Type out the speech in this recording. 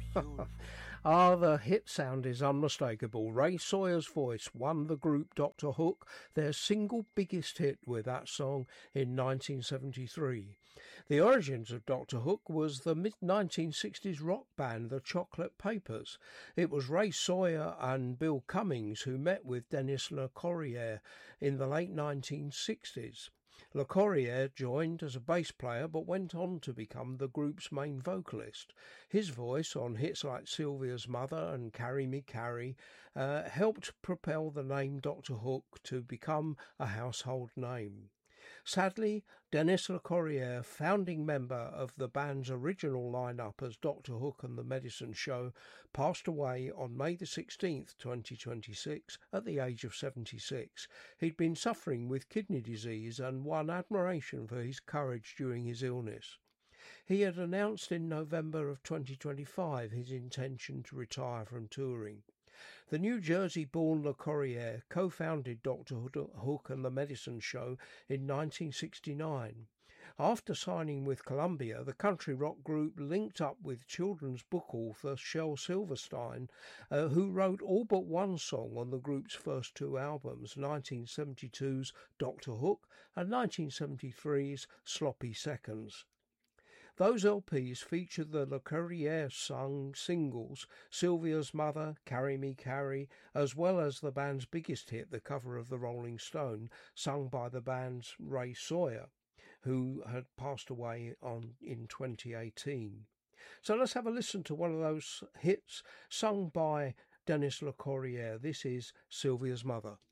The hit sound is unmistakable. Ray Sawyer's voice won the group Dr. Hook their single biggest hit with that song in 1973. The origins of Dr. Hook was the mid-1960s rock band The Chocolate Papers. It was Ray Sawyer and Bill Cummings who met with Dennis LeCorrier in the late 1960s. LeCorrier joined as a bass player but went on to become the group's main vocalist. His voice on hits like Sylvia's Mother and Carry Me Carry helped propel the name Dr. Hook to become a household name. Sadly, Dennis LeCorrier, founding member of the band's original lineup as Dr. Hook and the Medicine Show, passed away on May the 16th, 2026, at the age of 76. He'd been suffering with kidney disease and won admiration for his courage during his illness. He had announced in November of 2025 his intention to retire from touring. The New Jersey-born LeCorrier co-founded Dr. Hook and the Medicine Show in 1969. After signing with Columbia, the country rock group linked up with children's book author Shel Silverstein, who wrote all but one song on the group's first two albums, 1972's Dr. Hook and 1973's Sloppy Seconds. Those LPs featured the LeCorrier sung singles Sylvia's Mother, Carry Me Carry, as well as the band's biggest hit, the cover of the Rolling Stone, sung by the band's Ray Sawyer, who had passed away in 2018. So let's have a listen to one of those hits sung by Dennis LeCorrier. This is Sylvia's Mother.